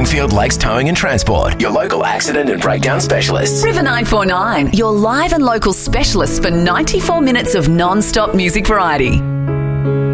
Springfield Lakes Towing and Transport, your local accident and breakdown specialists. River 949, your live and local specialists for 94 minutes of non-stop music variety.